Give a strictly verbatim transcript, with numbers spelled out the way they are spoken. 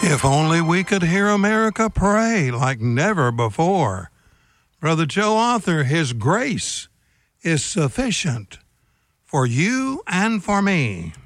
If only we could hear America pray like never before. Brother Joe Arthur, His grace is sufficient for you and for me.